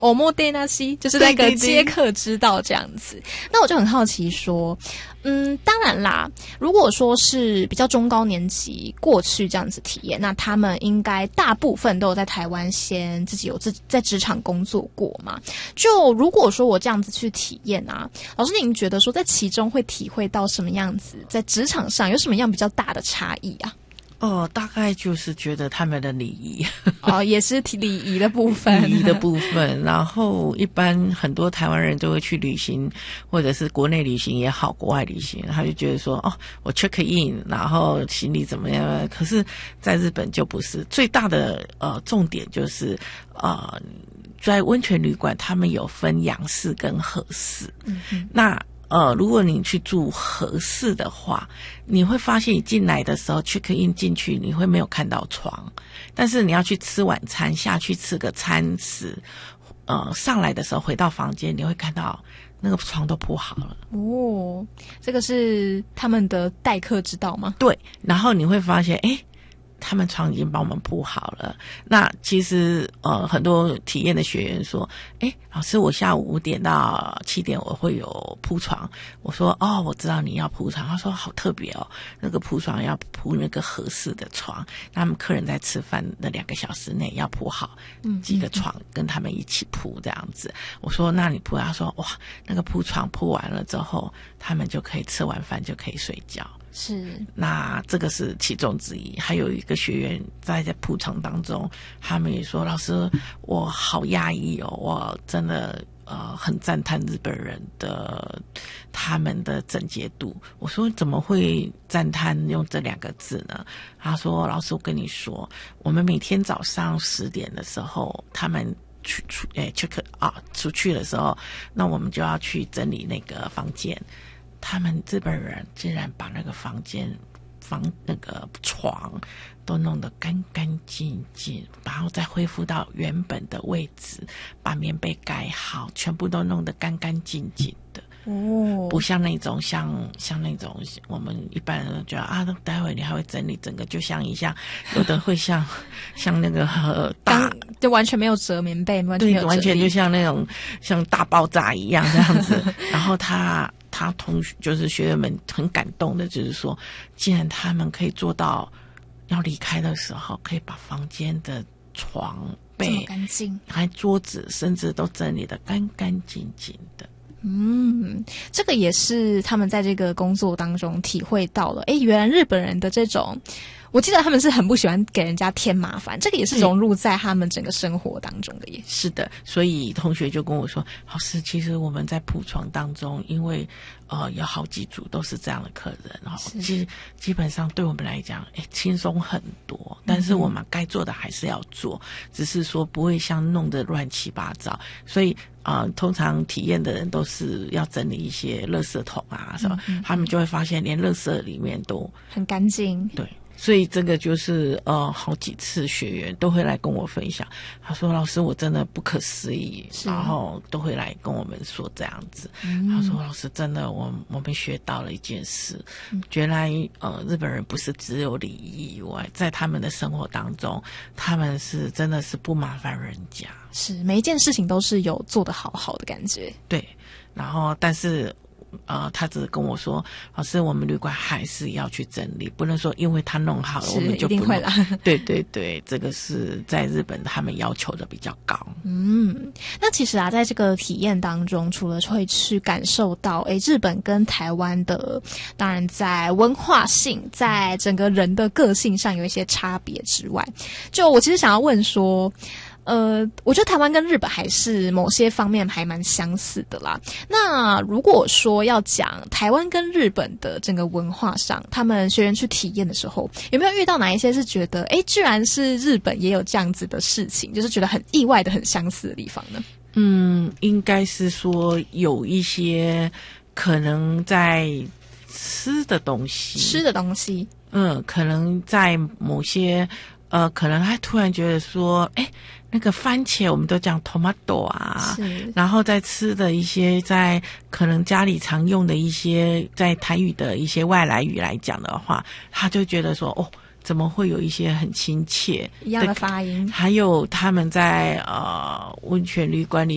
おもてなし就是那个接客之道这样子。那我就很好奇说，当然啦，如果说是比较中高年级过去这样子体验，那他们应该大部分都有在台湾先自己有在职场工作过嘛。就如果说我这样子去体验啊，老师您觉得说在其中会体会到什么样子，在职场上有什么样比较大的差异啊？ 大概就是觉得他们的礼仪也是礼仪的部分， 礼仪的部分。然后一般很多台湾人都会去旅行，或者是国内旅行也好，国外旅行，他就觉得说我 check in， 然后行李怎么样。可是在日本就不是，最大的重点就是在温泉旅馆他们有分洋式跟和式。那如果你去住和式的话，你会发现你进来的时候 check in 进去，你会没有看到床，但是你要去吃晚餐，下去吃个餐食，上来的时候回到房间，你会看到那个床都铺好了。 这个是他们的待客之道吗？ 对，然后你会发现他们床已经帮我们铺好了。那其实很多体验的学员说，老师，我下午5点到7点我会有铺床。我说我知道你要铺床。他说好特别那个铺床要铺那个合适的床，他们客人在吃饭的2个小时内要铺好几个床跟他们一起铺这样子。我说那你铺？他说哇，那个铺床铺完了之后，他们就可以吃完饭就可以睡觉。 是， 那这个是其中之一。还有一个学员在铺床当中，他们也说，老师，我好压抑我真的很赞叹日本人的他们的整洁度。我说怎么会赞叹用这2个字呢？他说老师，我跟你说，我们每天早上10点的时候，他们出去的时候，那我们就要去整理那个房间。他们日本人竟然把那个那个床都弄得干干净净，然后再恢复到原本的位置，把棉被盖好，全部都弄得干干净净的。不像那种像那种我们一般人觉得待会你还会整理整个，就像有的会像那个就完全没有折棉被，完全没有整理， 完全就像那种像大爆炸一样这样子。然后他同学就是学员们很感动的，就是说，既然他们可以做到要离开的时候，可以把房间的床被干净， 还桌子甚至都整理得干干净净的。 这个也是他们在这个工作当中体会到了。原来日本人的这种，我记得他们是很不喜欢给人家添麻烦，这个也是融入在他们整个生活当中的耶。 是的，所以同学就跟我说，老师，其实我们在铺床当中，因为有好几组都是这样的客人，然后基本上对我们来讲轻松很多，但是我们该做的还是要做，只是说不会像弄得乱七八糟。所以通常体验的人都是要整理一些垃圾桶什么，他们就会发现连垃圾里面都很干净。 对，所以这个就是好几次学员都会来跟我分享，他说老师，我真的不可思议，然后都会来跟我们说这样子。他说老师，真的我们学到了一件事，原来日本人不是只有礼仪以外，在他们的生活当中，他们是真的是不麻烦人家， 是每一件事情都是有做得好好的感觉。 对，然后但是他只跟我说，老师，我们旅馆还是要去整理，不能说因为他弄好了我们就不弄。一定会啦。对对对，这个是在日本他们要求的比较高。 那其实在这个体验当中，除了会去感受到日本跟台湾的，当然在文化性，在整个人的个性上有一些差别之外，就我其实想要问说，我觉得台湾跟日本还是某些方面还蛮相似的啦。那如果说要讲台湾跟日本的整个文化上，他们学员去体验的时候，有没有遇到哪一些是觉得居然是日本也有这样子的事情，就是觉得很意外的很相似的地方呢？ 应该是说有一些可能在吃的东西，可能在某些可能他突然觉得说，那个番茄我们都讲 tomato 然后在吃的一些在可能家里常用的一些在台语的一些外来语来讲的话，他就觉得说怎么会有一些很亲切一样的发音。 还有他们在温泉旅馆里